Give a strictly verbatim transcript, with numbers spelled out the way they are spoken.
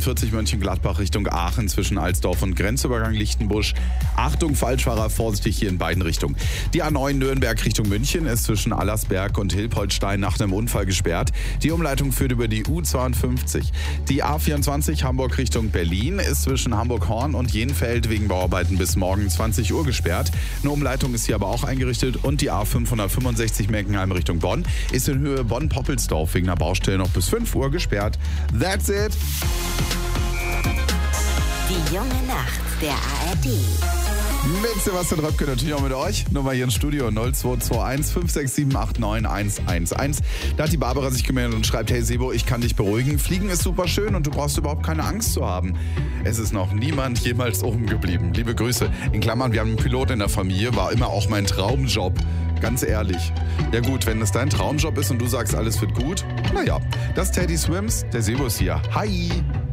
neunundvierzig Mönchengladbach Richtung Aachen zwischen Alsdorf und Grenzübergang Lichtenbusch. Achtung, Falschfahrer, vorsichtig hier in beiden Richtungen. Die A neun Nürnberg Richtung München ist zwischen Allersberg und Hilpoltstein nach einem Unfall gesperrt. Die Umleitung führt über die U zweiundfünfzig. Die A vierundzwanzig Hamburg Richtung Berlin ist zwischen Hamburg-Horn und Jenfeld wegen Bauarbeiten bis morgen zwanzig Uhr gesperrt. Eine Umleitung ist hier aber auch eingerichtet und die A fünfhundertfünfundsechzig Meckenheim Richtung Bonn ist in Höhe Bonn-Poppelsdorf wegen einer Baustelle noch bis fünf Uhr gesperrt. That's it. Die junge Nacht der A R D. Mit Sebastian Röpke natürlich auch mit euch. Nummer hier im Studio null zwei zwei eins fünf sechs sieben acht neun eins eins eins. Da hat die Barbara sich gemeldet und schreibt, hey Sebo, ich kann dich beruhigen. Fliegen ist super schön und du brauchst überhaupt keine Angst zu haben. Es ist noch niemand jemals oben geblieben. Liebe Grüße. In Klammern, wir haben einen Pilot in der Familie, war immer auch mein Traumjob. Ganz ehrlich. Ja gut, wenn es dein Traumjob ist und du sagst, alles wird gut, naja. Das ist Teddy Swims, der Sebo ist hier. Hi!